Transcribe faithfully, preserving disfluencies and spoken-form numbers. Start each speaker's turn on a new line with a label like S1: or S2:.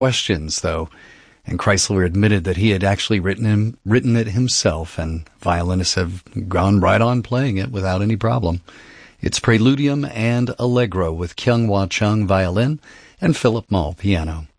S1: questions, though, and Chrysler admitted that he had actually written him, written it himself, and violinists have gone right on playing it without any problem. It's Preludium and Allegro with Kyung-Wha Chung violin and Philip Mull piano.